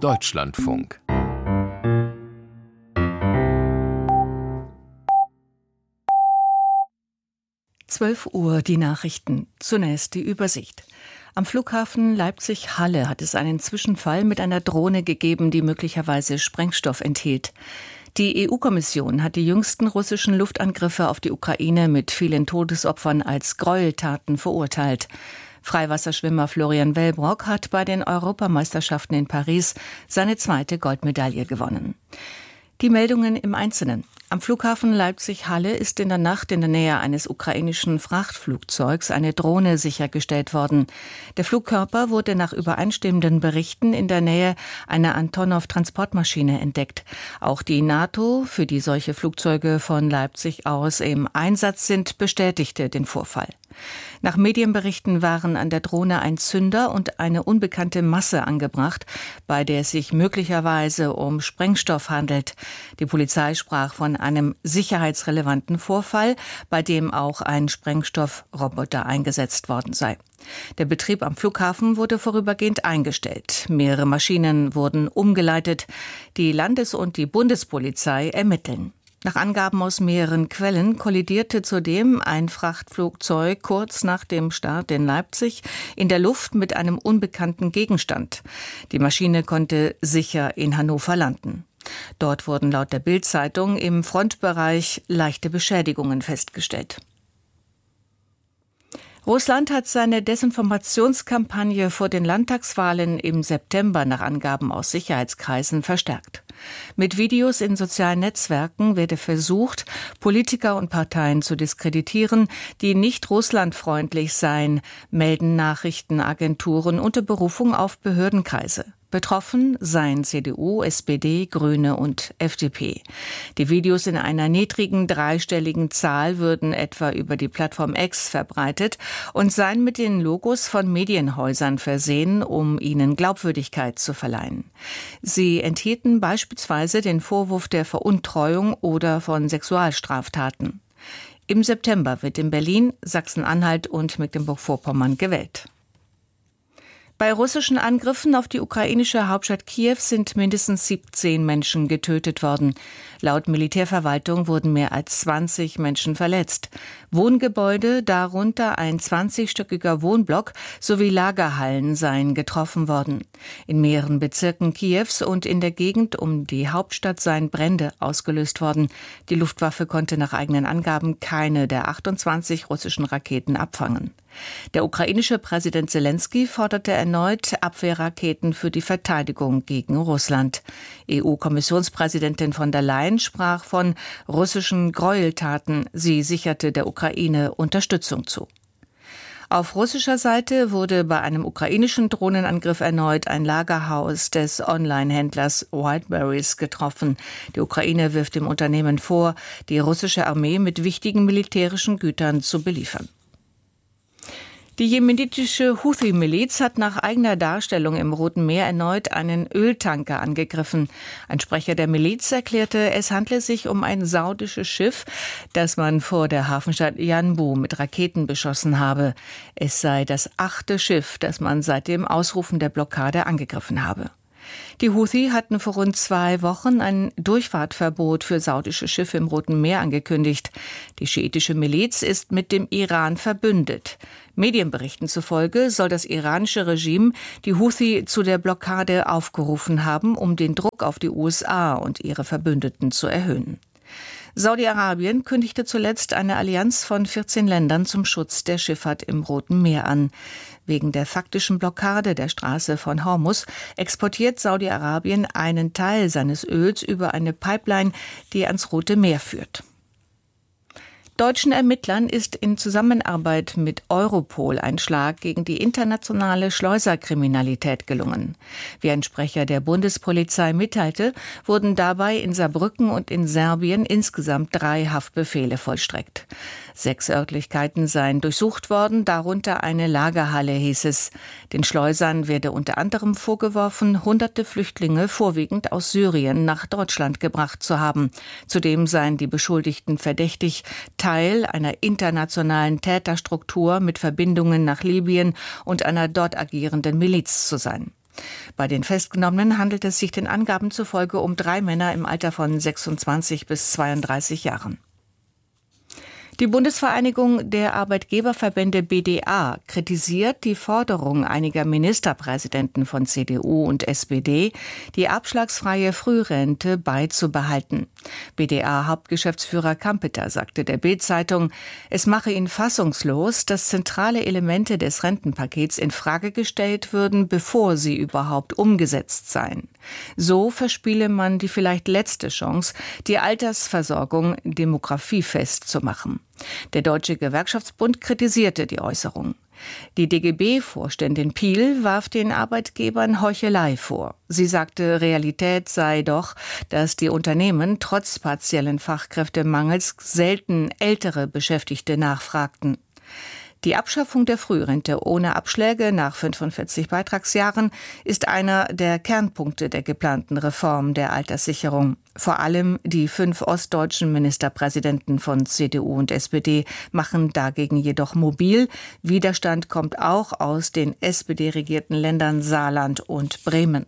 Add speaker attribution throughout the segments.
Speaker 1: Deutschlandfunk.
Speaker 2: Uhr die Nachrichten. Zunächst die Übersicht. Am Flughafen Leipzig-Halle hat es einen Zwischenfall mit einer Drohne gegeben, die möglicherweise Sprengstoff enthielt. Die EU-Kommission hat die jüngsten russischen Luftangriffe auf die Ukraine mit vielen Todesopfern als Gräueltaten verurteilt. Freiwasserschwimmer Florian Wellbrock hat bei den Europameisterschaften in Paris seine zweite Goldmedaille gewonnen. Die Meldungen im Einzelnen. Am Flughafen Leipzig-Halle ist in der Nacht in der Nähe eines ukrainischen Frachtflugzeugs eine Drohne sichergestellt worden. Der Flugkörper wurde nach übereinstimmenden Berichten in der Nähe einer Antonov-Transportmaschine entdeckt. Auch die NATO, für die solche Flugzeuge von Leipzig aus im Einsatz sind, bestätigte den Vorfall. Nach Medienberichten waren an der Drohne ein Zünder und eine unbekannte Masse angebracht, bei der es sich möglicherweise um Sprengstoff handelt. Die Polizei sprach von einem sicherheitsrelevanten Vorfall, bei dem auch ein Sprengstoffroboter eingesetzt worden sei. Der Betrieb am Flughafen wurde vorübergehend eingestellt. Mehrere Maschinen wurden umgeleitet. Die Landes- und die Bundespolizei ermitteln. Nach Angaben aus mehreren Quellen kollidierte zudem ein Frachtflugzeug kurz nach dem Start in Leipzig in der Luft mit einem unbekannten Gegenstand. Die Maschine konnte sicher in Hannover landen. Dort wurden laut der Bild-Zeitung im Frontbereich leichte Beschädigungen festgestellt. Russland hat seine Desinformationskampagne vor den Landtagswahlen im September nach Angaben aus Sicherheitskreisen verstärkt. Mit Videos in sozialen Netzwerken werde versucht, Politiker und Parteien zu diskreditieren, die nicht russlandfreundlich seien, melden Nachrichtenagenturen unter Berufung auf Behördenkreise. Betroffen seien CDU, SPD, Grüne und FDP. Die Videos in einer niedrigen dreistelligen Zahl würden etwa über die Plattform X verbreitet und seien mit den Logos von Medienhäusern versehen, um ihnen Glaubwürdigkeit zu verleihen. Sie enthielten beispielsweise den Vorwurf der Veruntreuung oder von Sexualstraftaten. Im September wird in Berlin, Sachsen-Anhalt und Mecklenburg-Vorpommern gewählt. Bei russischen Angriffen auf die ukrainische Hauptstadt Kiew sind mindestens 17 Menschen getötet worden. Laut Militärverwaltung wurden mehr als 20 Menschen verletzt. Wohngebäude, darunter ein 20-stöckiger Wohnblock sowie Lagerhallen seien getroffen worden. In mehreren Bezirken Kiews und in der Gegend um die Hauptstadt seien Brände ausgelöst worden. Die Luftwaffe konnte nach eigenen Angaben keine der 28 russischen Raketen abfangen. Der ukrainische Präsident Selenskyj forderte erneut Abwehrraketen für die Verteidigung gegen Russland. EU-Kommissionspräsidentin von der Leyen sprach von russischen Gräueltaten. Sie sicherte der Ukraine Unterstützung zu. Auf russischer Seite wurde bei einem ukrainischen Drohnenangriff erneut ein Lagerhaus des Online-Händlers Wildberries getroffen. Die Ukraine wirft dem Unternehmen vor, die russische Armee mit wichtigen militärischen Gütern zu beliefern. Die jemenitische Houthi-Miliz hat nach eigener Darstellung im Roten Meer erneut einen Öltanker angegriffen. Ein Sprecher der Miliz erklärte, es handle sich um ein saudisches Schiff, das man vor der Hafenstadt Yanbu mit Raketen beschossen habe. Es sei das 8. Schiff, das man seit dem Ausrufen der Blockade angegriffen habe. Die Houthi hatten vor rund 2 Wochen ein Durchfahrtverbot für saudische Schiffe im Roten Meer angekündigt. Die schiitische Miliz ist mit dem Iran verbündet. Medienberichten zufolge soll das iranische Regime die Houthi zu der Blockade aufgerufen haben, um den Druck auf die USA und ihre Verbündeten zu erhöhen. Saudi-Arabien kündigte zuletzt eine Allianz von 14 Ländern zum Schutz der Schifffahrt im Roten Meer an. Wegen der faktischen Blockade der Straße von Hormuz exportiert Saudi-Arabien einen Teil seines Öls über eine Pipeline, die ans Rote Meer führt. Deutschen Ermittlern ist in Zusammenarbeit mit Europol ein Schlag gegen die internationale Schleuserkriminalität gelungen. Wie ein Sprecher der Bundespolizei mitteilte, wurden dabei in Saarbrücken und in Serbien insgesamt 3 Haftbefehle vollstreckt. 6 Örtlichkeiten seien durchsucht worden, darunter eine Lagerhalle, hieß es. Den Schleusern werde unter anderem vorgeworfen, Hunderte Flüchtlinge, vorwiegend aus Syrien, nach Deutschland gebracht zu haben. Zudem seien die Beschuldigten verdächtig, Teil einer internationalen Täterstruktur mit Verbindungen nach Libyen und einer dort agierenden Miliz zu sein. Bei den Festgenommenen handelt es sich den Angaben zufolge um 3 Männer im Alter von 26 bis 32 Jahren. Die Bundesvereinigung der Arbeitgeberverbände BDA kritisiert die Forderung einiger Ministerpräsidenten von CDU und SPD, die abschlagsfreie Frührente beizubehalten. BDA-Hauptgeschäftsführer Kampeter sagte der Bild-Zeitung, es mache ihn fassungslos, dass zentrale Elemente des Rentenpakets in Frage gestellt würden, bevor sie überhaupt umgesetzt seien. So verspiele man die vielleicht letzte Chance, die Altersversorgung demografiefest zu machen. Der Deutsche Gewerkschaftsbund kritisierte die Äußerung. Die DGB-Vorständin Piel warf den Arbeitgebern Heuchelei vor. Sie sagte, Realität sei doch, dass die Unternehmen trotz partiellen Fachkräftemangels selten ältere Beschäftigte nachfragten. Die Abschaffung der Frührente ohne Abschläge nach 45 Beitragsjahren ist einer der Kernpunkte der geplanten Reform der Alterssicherung. Vor allem die 5 ostdeutschen Ministerpräsidenten von CDU und SPD machen dagegen jedoch mobil. Widerstand kommt auch aus den SPD-regierten Ländern Saarland und Bremen.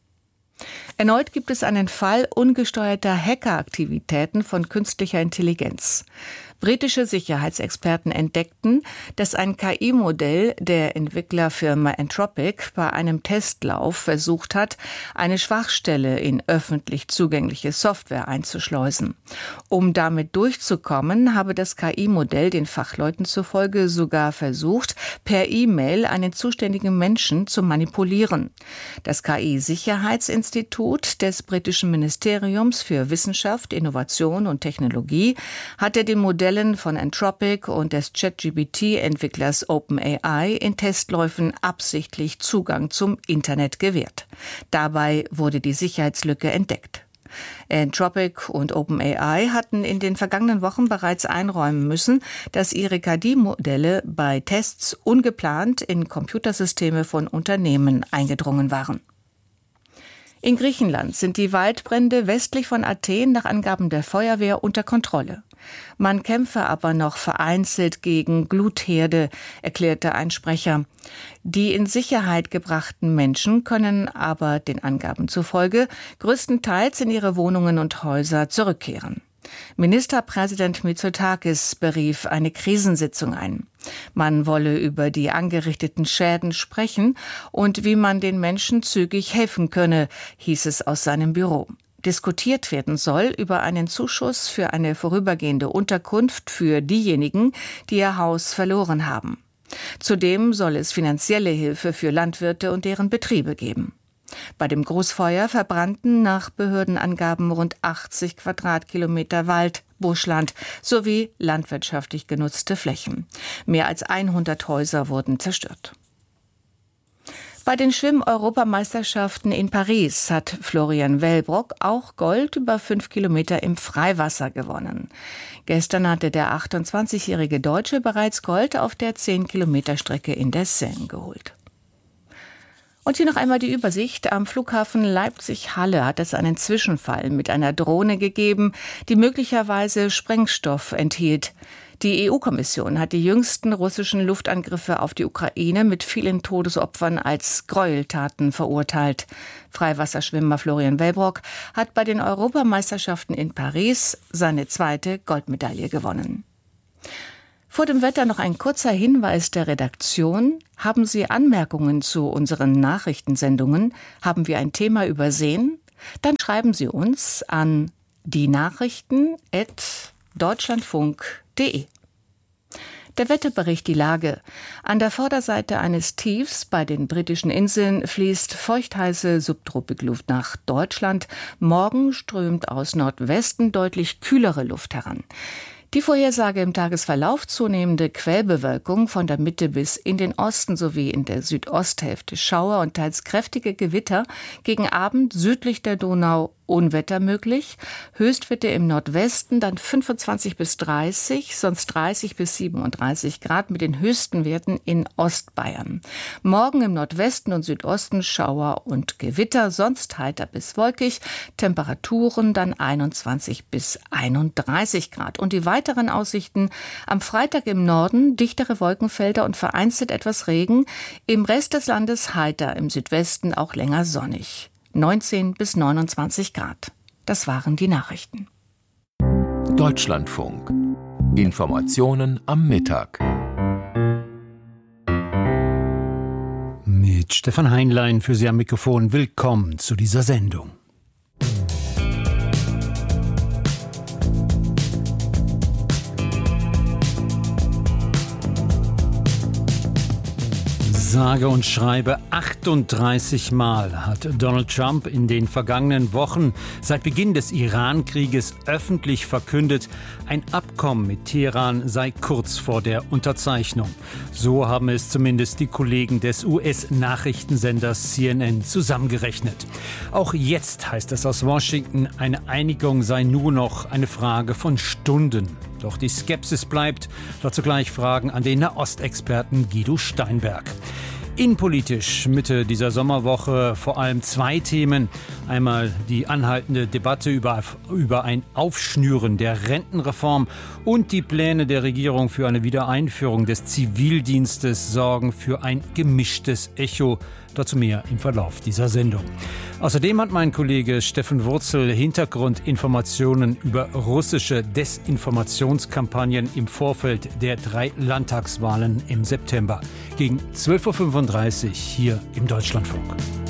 Speaker 2: Erneut gibt es einen Fall ungesteuerter Hackeraktivitäten von künstlicher Intelligenz. Britische Sicherheitsexperten entdeckten, dass ein KI-Modell der Entwicklerfirma Anthropic bei einem Testlauf versucht hat, eine Schwachstelle in öffentlich zugängliche Software einzuschleusen. Um damit durchzukommen, habe das KI-Modell den Fachleuten zufolge sogar versucht, per E-Mail einen zuständigen Menschen zu manipulieren. Das KI-Sicherheitsinstitut des britischen Ministeriums für Wissenschaft, Innovation und Technologie hatte dem Modell von Anthropic und des ChatGPT-Entwicklers OpenAI in Testläufen absichtlich Zugang zum Internet gewährt. Dabei wurde die Sicherheitslücke entdeckt. Anthropic und OpenAI hatten in den vergangenen Wochen bereits einräumen müssen, dass ihre KI-Modelle bei Tests ungeplant in Computersysteme von Unternehmen eingedrungen waren. In Griechenland sind die Waldbrände westlich von Athen nach Angaben der Feuerwehr unter Kontrolle. Man kämpfe aber noch vereinzelt gegen Glutherde, erklärte ein Sprecher. Die in Sicherheit gebrachten Menschen können aber den Angaben zufolge größtenteils in ihre Wohnungen und Häuser zurückkehren. Ministerpräsident Mitsotakis berief eine Krisensitzung ein. Man wolle über die angerichteten Schäden sprechen und wie man den Menschen zügig helfen könne, hieß es aus seinem Büro. Diskutiert werden soll über einen Zuschuss für eine vorübergehende Unterkunft für diejenigen, die ihr Haus verloren haben. Zudem soll es finanzielle Hilfe für Landwirte und deren Betriebe geben. Bei dem Großfeuer verbrannten nach Behördenangaben rund 80 Quadratkilometer Wald, Buschland sowie landwirtschaftlich genutzte Flächen. Mehr als 100 Häuser wurden zerstört. Bei den Schwimm-Europameisterschaften in Paris hat Florian Wellbrock auch Gold über 5 Kilometer im Freiwasser gewonnen. Gestern hatte der 28-jährige Deutsche bereits Gold auf der 10-Kilometer-Strecke in der Seine geholt. Und hier noch einmal die Übersicht. Am Flughafen Leipzig-Halle hat es einen Zwischenfall mit einer Drohne gegeben, die möglicherweise Sprengstoff enthielt. Die EU-Kommission hat die jüngsten russischen Luftangriffe auf die Ukraine mit vielen Todesopfern als Gräueltaten verurteilt. Freiwasserschwimmer Florian Wellbrock hat bei den Europameisterschaften in Paris seine 2. Goldmedaille gewonnen. Vor dem Wetter noch ein kurzer Hinweis der Redaktion. Haben Sie Anmerkungen zu unseren Nachrichtensendungen? Haben wir ein Thema übersehen? Dann schreiben Sie uns an dienachrichten@deutschlandfunk.de. Der Wetterbericht, die Lage. An der Vorderseite eines Tiefs bei den britischen Inseln fließt feuchtheiße Subtropikluft nach Deutschland. Morgen strömt aus Nordwesten deutlich kühlere Luft heran. Die Vorhersage im Tagesverlauf: zunehmende Quellbewölkung von der Mitte bis in den Osten sowie in der Südosthälfte Schauer und teils kräftige Gewitter, gegen Abend südlich der Donau Unwetter möglich. Höchstwerte im Nordwesten dann 25 bis 30, sonst 30 bis 37 Grad mit den höchsten Werten in Ostbayern. Morgen im Nordwesten und Südosten Schauer und Gewitter, sonst heiter bis wolkig. Temperaturen dann 21 bis 31 Grad. Und die weiteren Aussichten: am Freitag im Norden dichtere Wolkenfelder und vereinzelt etwas Regen. Im Rest des Landes heiter, im Südwesten auch länger sonnig. 19 bis 29 Grad. Das waren die Nachrichten.
Speaker 1: Deutschlandfunk. Informationen am Mittag.
Speaker 3: Mit Stefan Heinlein für Sie am Mikrofon. Willkommen zu dieser Sendung. Sage und schreibe 38 Mal hat Donald Trump in den vergangenen Wochen seit Beginn des Iran-Krieges öffentlich verkündet, ein Abkommen mit Teheran sei kurz vor der Unterzeichnung. So haben es zumindest die Kollegen des US-Nachrichtensenders CNN zusammengerechnet. Auch jetzt heißt es aus Washington, eine Einigung sei nur noch eine Frage von Stunden. Doch die Skepsis bleibt. Dazu gleich Fragen an den Nahostexperten Guido Steinberg. Innenpolitisch Mitte dieser Sommerwoche vor allem zwei Themen. Einmal die anhaltende Debatte über ein Aufschnüren der Rentenreform und die Pläne der Regierung für eine Wiedereinführung des Zivildienstes sorgen für ein gemischtes Echo. Dazu mehr im Verlauf dieser Sendung. Außerdem hat mein Kollege Steffen Wurzel Hintergrundinformationen über russische Desinformationskampagnen im Vorfeld der 3 Landtagswahlen im September. Gegen 12.35 Uhr hier im Deutschlandfunk.